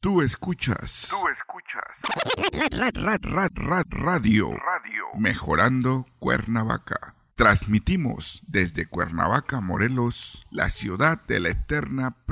Tú escuchas. Radio. Mejorando Cuernavaca. Transmitimos desde Cuernavaca, Morelos, la ciudad de la eterna